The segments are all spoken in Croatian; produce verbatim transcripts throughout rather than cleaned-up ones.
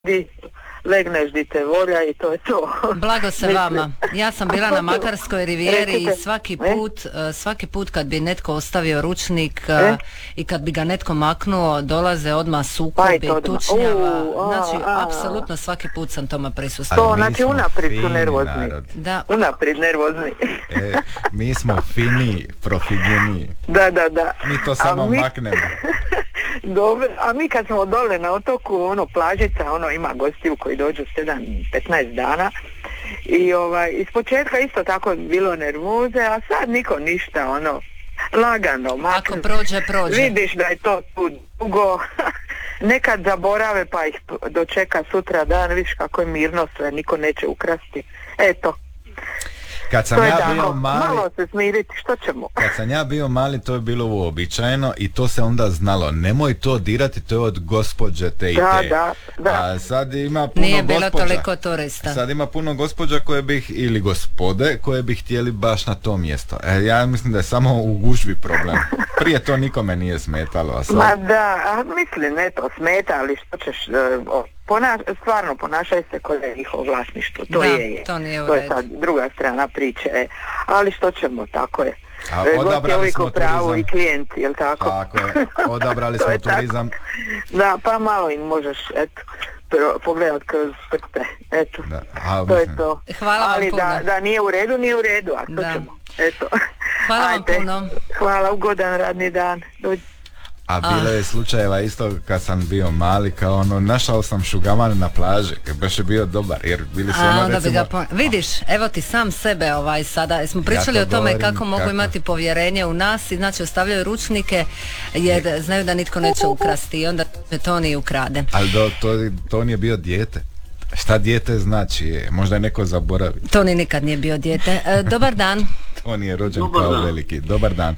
di legneš di te volja i to je to. Blago se vama. Ja sam bila na Makarskoj rivijeri i svaki e? put, svaki put kad bi netko ostavio ručnik e? i kad bi ga netko maknuo, dolaze odmah sukobi, tučnjava. Znači, apsolutno svaki put sam toma prisustila. To, znači unaprijed su nervozni. Narod. Da. Unaprijed nervozni. E, mi smo fini, profigeniji. Da, da, da. Mi to samo mi... maknemo. Dobro, a mi kad smo dole na otoku, ono, plažica, ono, ima gostiju koji dođu sedam petnaest dana i ovaj, iz početka isto tako bilo nervoze, a sad niko ništa, ono, lagano, maknu. Ako prođe, prođe. Vidiš da je to tu dugo, nekad zaborave pa ih dočeka sutra dan, vidiš kako je mirno sve, niko neće ukrasti, eto. Kad sam ja bio tako, mali, malo se smiriti, što ćemo? Kad sam ja bio mali, to je bilo uobičajeno i to se onda znalo. Nemoj to dirati, to je od gospođe te i da, te. Da, da. A sad ima puno Nije bilo gospođa. toliko turista. Sad ima puno gospođa koje bih, ili gospode, koje bi htjeli baš na to mjesto. E, ja mislim da je samo u gužvi problem. Prije to nikome nije smetalo. A sad... Ma da, a mislim, eto, smeta, ali što ćeš... Uh, Pona, stvarno ponašaju se kod je njihovo vlasništvo, to da, je, to, nije to je sad druga strana priče, ali što ćemo, tako je. A Gost je odabrali uvijek smo u pravu turizam. I klijent, jel tako? Tako je, odabrali smo turizam. Tako. Da, pa malo im možeš, eto, pro, pogledat kroz prste, eto, da, a, to mislim. je to. Hvala vam ali puno. da, da nije u redu, nije u redu, a što da. ćemo, eto. Hvala vam Ajde. puno. Hvala, ugodan radni dan, dođi. A bilo je slučajeva isto kad sam bio mali, kao ono, našao sam šugaman na plaži, kad baš je bio dobar, jer bili su A, ono onda recimo... bi ga po... Vidiš, evo ti sam sebe ovaj sada, smo pričali ja o tome govorim, kako mogu kako? imati povjerenje u nas i znači ostavljaju ručnike jer je. znaju da nitko neće ukrasti i onda to ni ukrade. Ali do, to, to nije bio dijete. Šta dijete znači je? Možda je neko zaboravi. To ni nikad nije bio dijete. E, dobar dan. On je rođen Dobar kao dan. veliki. Dobar dan.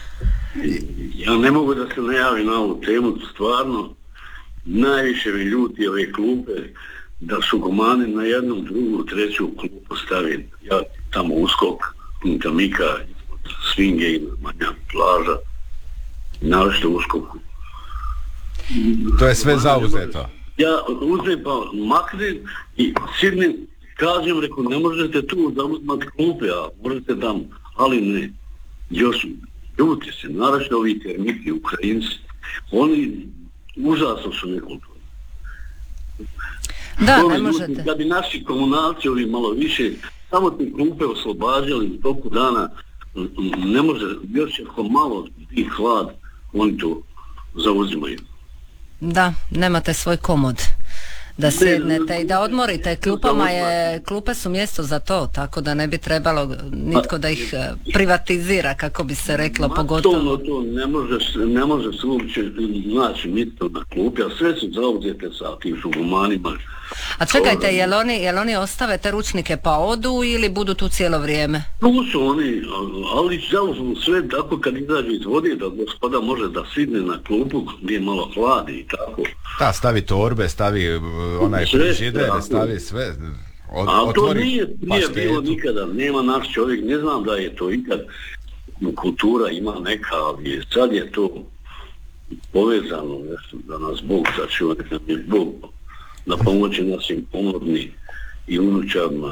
Ja ne mogu da se ne javim na ovu temu, stvarno najviše mi ljuti ove klupe da su gomani na jednom, drugu, treću klupu stavili. Ja tamo uskok, Punta Mika, Svinge i manja plaža, naročito uskoku. To je sve zauzeto. Ja uzmem pa maknem i sidnem, kažem, reku, ne možete tu da uzmati klupe, a možete tamo, ali ne. Još ljuti se, naravno ovi termiti, Ukrajinci, oni užasno su nekulturni. Da, Ovi ne ljudi, možete. da bi naši komunalci ovi malo više, samo te klupe oslobađali u toku dana, ne može, još ako malo i hlad, oni to zauzimaju. Da, nemate svoj komod da sjednete i da odmorite. Klupama je, klupe su mjesto za to, tako da ne bi trebalo nitko da ih privatizira, kako bi se reklo, Ma, pogotovo. To, to ne može, ne može se uopće naći mjesto na klupi, a sve su zauzete sa tim šugomanima. A čekajte, jel oni, jel oni ostave te ručnike pa odu ili budu tu cijelo vrijeme? Tu su oni, ali zauzmu sve tako kad izađe iz vode da gospoda može da sidne na klupu gdje je malo hladi i tako. Da, stavi torbe, stavi uh, onaj frižider, stavi sve. Od, a to otvori nije prije paštetu. bilo nikada, nema naš čovjek, ne znam da je to ikad, kultura ima neka, ali sad je to povezano nešto da nas Bog sačuva, neka nam je Bog na pomoći našim pomorni i unučarima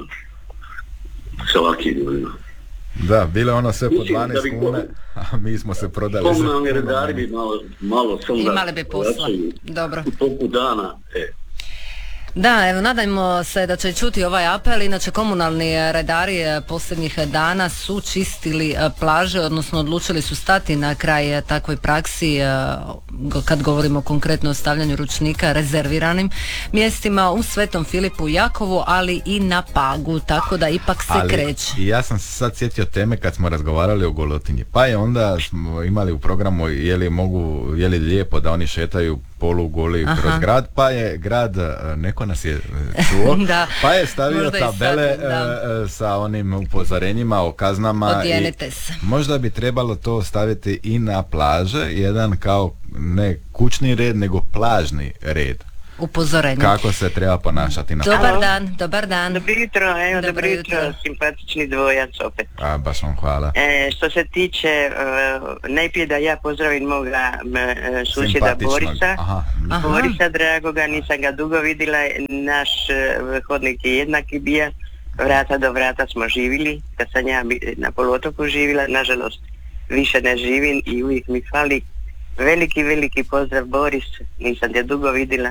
sa ovakvim ljudima. Da, bile ono sve po Mislim da dvanaest bi kuna, a mi smo se prodali. Komunalni redari bi malo, malo sam da Imali bi posla. Dobro. u toku dana. E. Da, evo, nadajmo se da će čuti ovaj apel. Inače, komunalni redari posljednjih dana su čistili plaže, odnosno odlučili su stati na kraj takvoj praksi, kad govorimo konkretno o stavljanju ručnika rezerviranim mjestima u Svetom Filipu, Jakovu, ali i na Pagu, tako da ipak se ali, kreće. I ja sam se sad sjetio teme kad smo razgovarali o Golotinji, pa je onda smo imali u programu je li mogu, je li lijepo da oni šetaju polugoli kroz grad, pa je grad, neko nas je čuo, da, pa je stavio tabele sad, uh, sa onim upozorenjima o kaznama. Odjenite se. Možda bi trebalo to staviti i na plaže, jedan kao ne kućni red, nego plažni red. upozorenje. Kako se treba ponašati na Dobar Halo. dan, dobar dan. Dobro jutro, evo, Dobro dobro jutro, jutro. simpatični dvojac opet. A, baš vam hvala. E, što se tiče, uh, najprije da ja pozdravim moga m, e, susjeda Simpatičnog. Borisa. Aha. Aha. Borisa dragoga, nisam ga dugo vidjela, naš uh, hodnik je jednaki bija, vrata do vrata smo živjeli, kad sam ja bi- na poluotoku živjela, nažalost više ne živim i uvijek mi fali. Veliki, veliki pozdrav Boris, nisam te dugo vidjela.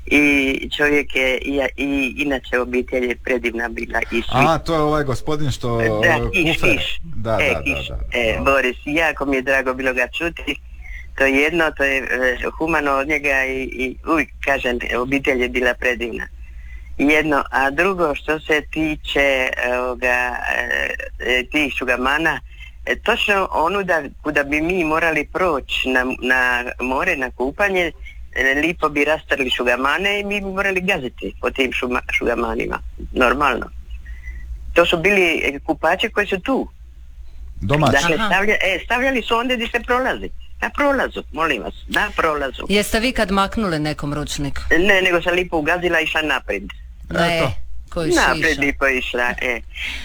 I čovjek je, i, i inače obitelj je predivna bila i svi. A, to je ovaj gospodin što... Da, Kiš, kufer. Kiš. Da, e, da, Kiš. da, da. E, Boris, jako mi je drago bilo ga čuti. To je jedno, to je e, humano od njega i, i uvijek kažem, obitelj je bila predivna. Jedno, a drugo što se tiče ovoga, e, tih šugamana, e, točno onu da, kuda bi mi morali proći na, na more, na kupanje, e, lipo bi rastrli šugamane i mi bi morali gaziti po tim šuma, šugamanima, normalno. To su bili kupači koji su tu. Domaći. Dakle, Aha. stavlja, e, stavljali su onda gdje se prolazi. Na prolazu, molim vas, na prolazu. Jeste vi kad maknuli nekom ručnik? Ne, nego sam lipo ugazila i išla naprijed. Ne, Eto. koji Naprijed šiša. lipo išla, e.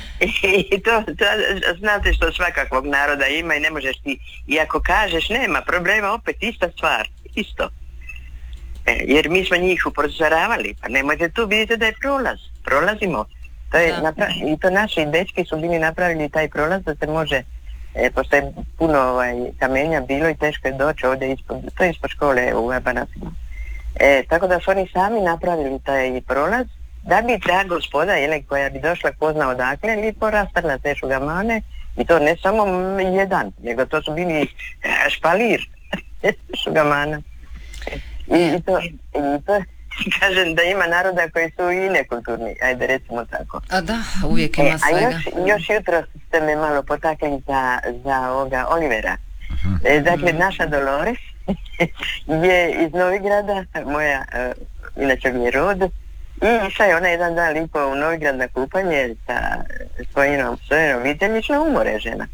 I to, to, znate što svakakvog naroda ima i ne možeš ti, i ako kažeš nema problema, opet ista stvar, isto. E, jer mi smo njih upozoravali, pa nemojte tu, vidite da je prolaz, prolazimo. To je Da. napra- I to naši dečki su bili napravili taj prolaz da se može, e, pošto je puno ovaj, kamenja bilo i teško je doći ovdje ispod, to je ispod škole u Banacima. E, tako da su oni sami napravili taj prolaz da bi ta gospoda, jele, koja bi došla ko zna odakle, lipo rastrla te šugamane i to ne samo jedan, nego to su bili e, špalir šugamana. I, i to, i to kažem da ima naroda koji su i nekulturni, ajde recimo tako. A da, uvijek ima E, a svega. još, još jutro ste me malo potakli za, za ovoga Olivera. E, dakle, naša Dolores je iz Novigrada, moja, uh, inače mi je rod, i išla je ona jedan dan lipo u Novigrad na kupanje sa svojom, svojom obitelji, išla u more žena.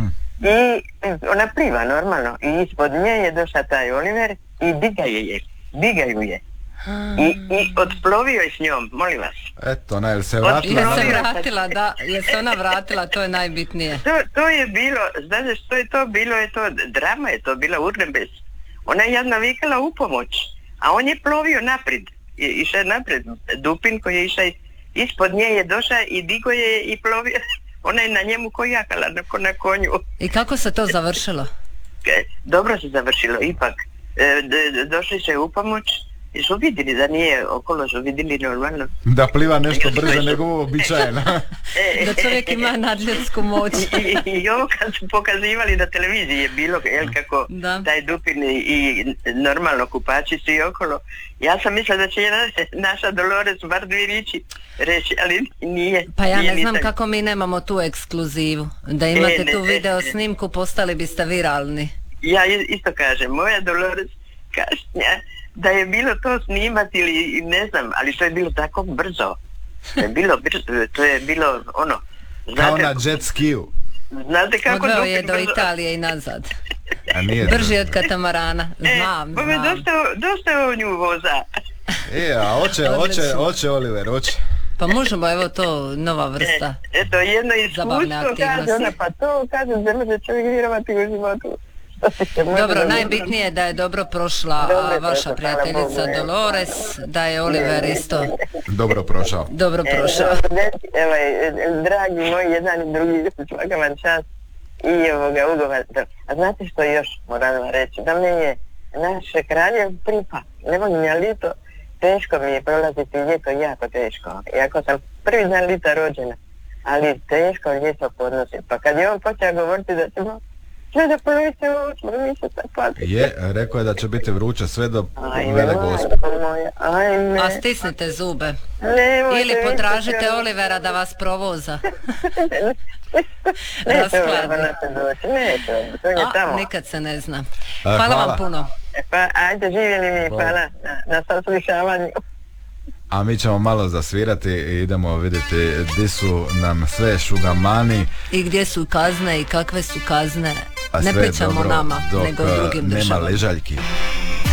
I ona pliva normalno i ispod nje je došla taj Oliver i digaju je, digaju je. I, i otplovio je s njom, molim vas. Eto, ona je se Od- vratila. Je se Plovila. vratila, da, je se ona vratila, to je najbitnije. To, to je bilo, znaš što je to bilo, je to drama, je to bila urnebes. Ona je jedna vikala u pomoć, a on je plovio naprijed, I- išao je naprijed, Dupin koji je išao ispod nje je došao i digo je i plovio, ona je na njemu kojakala, na, na konju. I kako se to završilo? E, Dobro se završilo, ipak. E, d- d- došli se u pomoć i su vidjeli da nije okolo, su vidjeli normalno. Da pliva nešto brže nego uobičajeno. E, Da čovjek ima nadljudsku moć. I, i, i ovo kad su pokazivali na televiziji je bilo, jel, kako Da. taj Dupin i, i normalno kupači su i okolo. Ja sam mislila da će jedna, naša Dolores bar dvije riječi reći, ali nije. Pa ja nije ne znam nisam. kako mi nemamo tu ekskluzivu. Da imate E, ne, tu ne, video ne. snimku, postali biste viralni. Ja i- isto kažem, moja Dolores kašnja, da je bilo to snimati ili ne znam, ali to je bilo tako brzo. To je bilo brzo, to je bilo ono, Kao na znate, jet skiju. znate kako Odveo Dupin je do brzo- Italije i nazad. A nije Brži od katamarana. E, Znam, pa me znam. dosta, dosta o nju voza. E, a hoće, hoće, Odlično. hoće Oliver, hoće. Pa možemo, evo to, nova vrsta. Eto, jedno Zabavne iskustvo, kaže aktivnosti. ona, pa to, kaže, ne može čovjek vjerovati u životu. Dobro, najbitnije je da je dobro prošla Dobro a, je vaša prošla, hvala prijateljica Bogu, je. Dolores, da je Oliver isto Dobro prošao. dobro E, prošao. Evo, e, dragi moji, jedan i drugi, svaka vam čast i ovoga ugovor. A znate što još moram vam reći? Da me je naš kraljev pripa, ne volim ja lito, teško mi je prolaziti ljeto, jako teško. Iako sam prvi dan lita rođena, ali teško ljeto podnosim. Pa kad je on počeo govoriti da ćemo sve do polovice osmog mjeseca pati. Je, rekao je da će biti vruće sve do Ajme, Vele Gospe. majko moja, ajme. A stisnite zube. Nemojte Ili više potražite prolaziti. Olivera da vas provoza. Neće Raskladi. ovo na se doći, neće, to je A, tamo. nikad se ne zna. A, Hvala hvala. vam puno. E, Pa ajde, živjeli mi, Hvala. hvala na, na saslušavanju. A mi ćemo malo zasvirati i idemo vidjeti di su nam sve šugamani. I gdje su kazne i kakve su kazne. A Ne sve je pričamo dobro nama, dok nego eh, drugim nema državama. ležaljki.